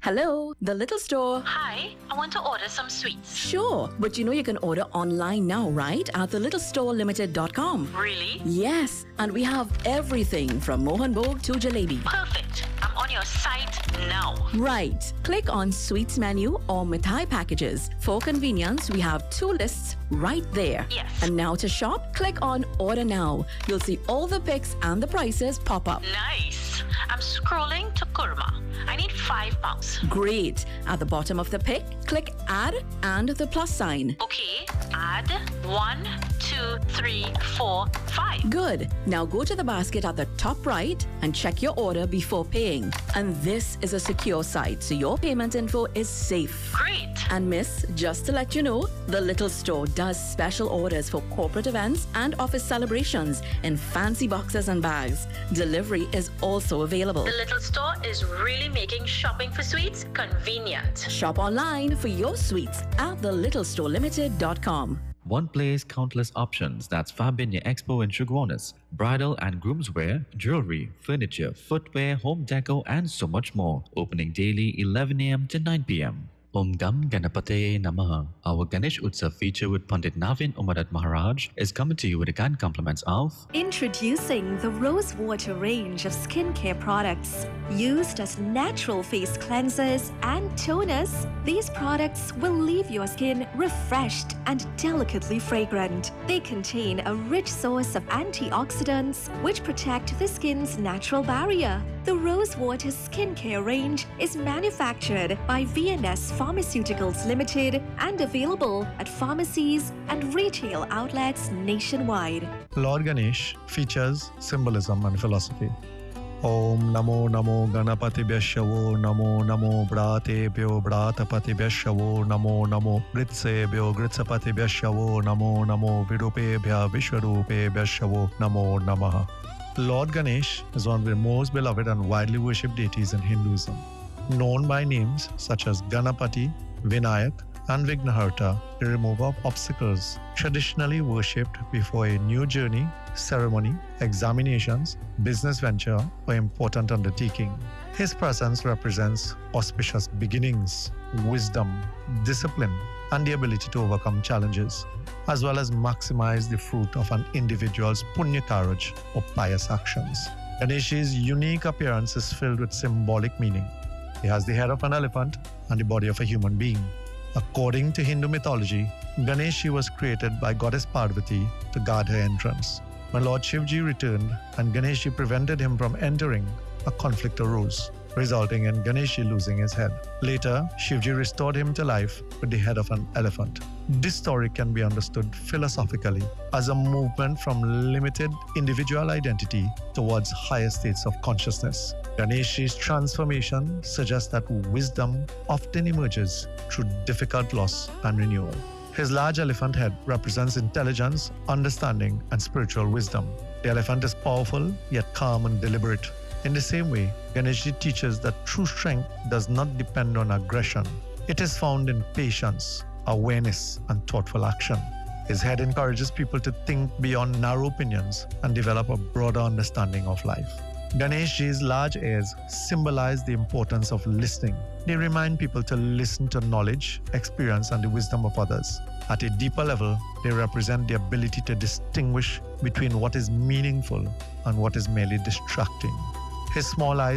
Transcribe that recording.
Hello, the little store. Hi, I want to order some sweets. Sure, but you know you can order online now, right? At thelittlestorelimited.com. Really? Yes, and we have everything from Mohan Bhog to jalebi. Perfect. I'm on your site now. Right. Click on Sweets menu or Mithai packages. For convenience, we have two lists right there. Yes. And now to shop, click on Order Now. You'll see all the pics and the prices pop up. Nice. I'm scrolling to kurma. I need £5. Great. At the bottom of the pic, click Add and the plus sign. Okay, add 1, 2, 3, 4, 5. Good. Now go to the basket at the top right and check your order before paying. And this is a secure site, so your payment info is safe. Great. And miss, just to let you know, the Little Store does special orders for corporate events and office celebrations in fancy boxes and bags. Delivery is also available. The little store is really making shopping for sweets convenient. Shop online for your sweets at thelittlestorelimited.com. One place, countless options. That's Fabinia Expo in Sugarwanas. Bridal and groomswear, jewelry, furniture, footwear, home decor, and so much more. Opening daily 11 a.m. to 9 p.m. Om Gam Ganapate Namaha. Our Ganesh Utsav feature with Pandit Navin Umadat Maharaj is coming to you with the kind compliments of Introducing the Rose Water range of skincare products. Used as natural face cleansers and toners, these products will leave your skin refreshed and delicately fragrant. They contain a rich source of antioxidants which protect the skin's natural barrier. The Rose Water skincare range is manufactured by VNS Pharmaceuticals Limited and available at pharmacies and retail outlets nationwide. Lord Ganesh features symbolism and philosophy. Om Namo Namo Ganapatibhyashavo Namo Namo Bratebhyo Bratapatibhyashavo Namo Namo Gritsebhyo Gritsapatibhyashavo Namo Namo Vidupebhya Vishwarupebhyashavo Namo Namaha. Lord Ganesh is one of the most beloved and widely worshipped deities in Hinduism. Known by names such as Ganapati, Vinayak, and Vignaharta, the remover of obstacles, traditionally worshipped before a new journey, ceremony, examinations, business venture, or important undertaking. His presence represents auspicious beginnings, wisdom, discipline, and the ability to overcome challenges, as well as maximize the fruit of an individual's punya karaj or pious actions. Ganesh's unique appearance is filled with symbolic meaning. He has the head of an elephant and the body of a human being. According to Hindu mythology, Ganesh was created by goddess Parvati to guard her entrance. When Lord Shivji returned and Ganesh prevented him from entering, a conflict arose, resulting in Ganesh losing his head. Later, Shivji restored him to life with the head of an elephant. This story can be understood philosophically as a movement from limited individual identity towards higher states of consciousness. Ganesh's transformation suggests that wisdom often emerges through difficult loss and renewal. His large elephant head represents intelligence, understanding, and spiritual wisdom. The elephant is powerful, yet calm and deliberate. In the same way, Ganesh teaches that true strength does not depend on aggression. It is found in patience, awareness, and thoughtful action. His head encourages people to think beyond narrow opinions and develop a broader understanding of life. Ganesh's large ears symbolize the importance of listening. They remind people to listen to knowledge, experience, and the wisdom of others. At a deeper level, they represent the ability to distinguish between what is meaningful and what is merely distracting. His small eyes